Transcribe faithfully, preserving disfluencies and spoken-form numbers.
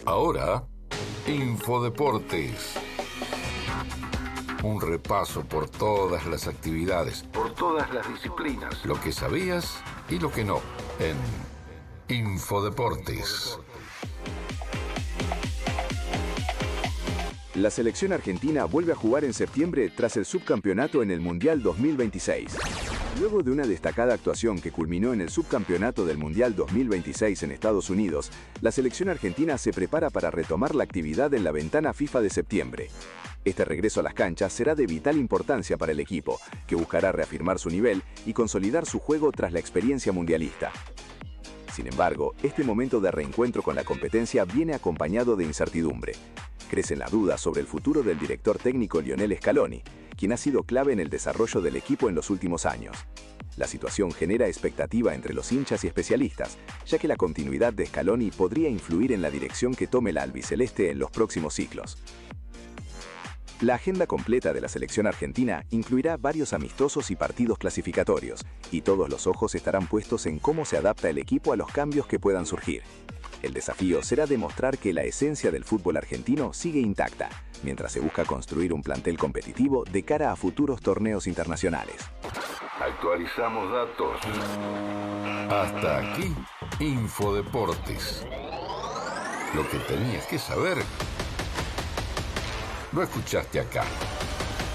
Ahora, Infodeportes. Un repaso por todas las actividades, por todas las disciplinas, lo que sabías y lo que no, en Infodeportes. La selección argentina vuelve a jugar en septiembre tras el subcampeonato en el Mundial dos mil veintiséis. Luego de una destacada actuación que culminó en el subcampeonato del Mundial dos mil veintiséis en Estados Unidos, la selección argentina se prepara para retomar la actividad en la ventana FIFA de septiembre. Este regreso a las canchas será de vital importancia para el equipo, que buscará reafirmar su nivel y consolidar su juego tras la experiencia mundialista. Sin embargo, este momento de reencuentro con la competencia viene acompañado de incertidumbre. Crecen las dudas sobre el futuro del director técnico Lionel Scaloni, quien ha sido clave en el desarrollo del equipo en los últimos años. La situación genera expectativa entre los hinchas y especialistas, ya que la continuidad de Scaloni podría influir en la dirección que tome la albiceleste en los próximos ciclos. La agenda completa de la selección argentina incluirá varios amistosos y partidos clasificatorios, y todos los ojos estarán puestos en cómo se adapta el equipo a los cambios que puedan surgir. El desafío será demostrar que la esencia del fútbol argentino sigue intacta, mientras se busca construir un plantel competitivo de cara a futuros torneos internacionales. Actualizamos datos. Hasta aquí, Infodeportes. Lo que tenías que saber lo escuchaste acá.